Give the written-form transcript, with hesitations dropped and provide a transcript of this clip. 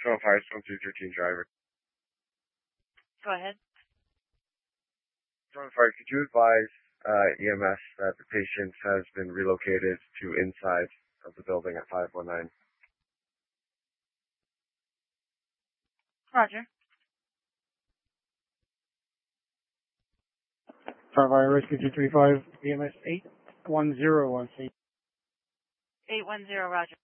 Toronto Fire, 1313 driver. Go ahead. Toronto Fire, could you advise EMS that the patient has been relocated to inside of the building at 519? Roger. Toronto Fire Rescue 235, EMS 81016. 810, Roger.